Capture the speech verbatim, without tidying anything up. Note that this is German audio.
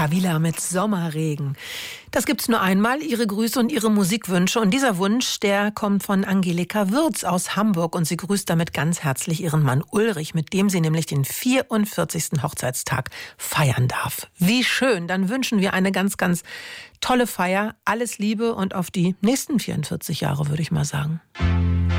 Davila mit Sommerregen. Das gibt's nur einmal, ihre Grüße und ihre Musikwünsche. Und dieser Wunsch, der kommt von Angelika Würz aus Hamburg. Und sie grüßt damit ganz herzlich ihren Mann Ulrich, mit dem sie nämlich den vierundvierzigsten Hochzeitstag feiern darf. Wie schön, dann wünschen wir eine ganz, ganz tolle Feier. Alles Liebe und auf die nächsten vierundvierzig Jahre, würde ich mal sagen.